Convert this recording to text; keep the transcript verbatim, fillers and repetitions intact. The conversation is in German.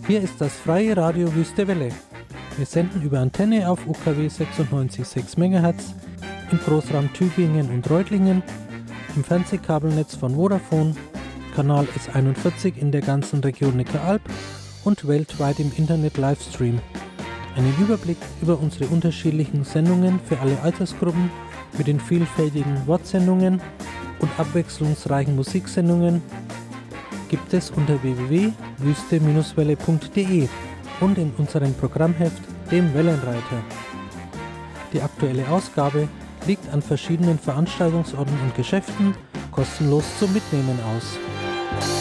Hier ist das freie Radio Wüste Welle. Wir senden über Antenne auf U K W sechsundneunzig Komma sechs Megahertz im Großraum Tübingen und Reutlingen, im Fernsehkabelnetz von Vodafone, Kanal S einundvierzig in der ganzen Region Neckaralb und weltweit im Internet Livestream. Einen Überblick über unsere unterschiedlichen Sendungen für alle Altersgruppen mit den vielfältigen Wortsendungen und abwechslungsreichen Musiksendungen gibt es unter w w w punkt wüste Bindestrich welle punkt d e und in unserem Programmheft, dem Wellenreiter. Die aktuelle Ausgabe liegt an verschiedenen Veranstaltungsorten und Geschäften kostenlos zum Mitnehmen aus.